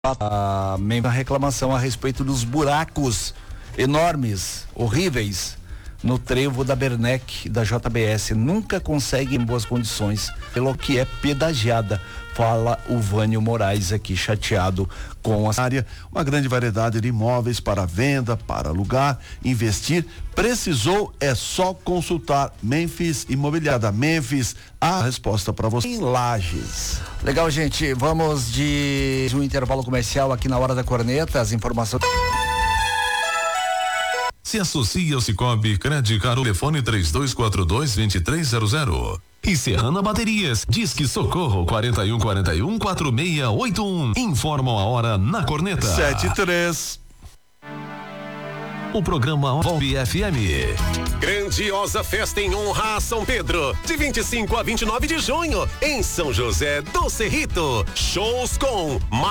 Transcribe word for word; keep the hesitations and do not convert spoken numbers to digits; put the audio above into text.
a mesma reclamação a respeito dos buracos enormes, horríveis, no trevo da Bernec da J B S. Nunca consegue em boas condições, pelo que é pedagiada. Fala o Vânio Moraes aqui, chateado com a área. Uma grande variedade de imóveis para venda, para alugar, investir. Precisou, é só consultar Memphis Imobiliária. Memphis, a resposta para você em Lages. Legal, gente. Vamos de um intervalo comercial aqui na Hora da Corneta. As informações. Se associa ao Cicobi Credicar, o telefone três dois quatro dois, dois três zero zero. E Serrana Baterias, diz que socorro quarenta e um quarenta e um, quarenta e seis oitenta e um. Informam a hora na Corneta. sete e três. O programa Volve F M. Grandiosa festa em honra a São Pedro, de vinte e cinco a vinte e nove de junho, em São José do Cerrito. Shows com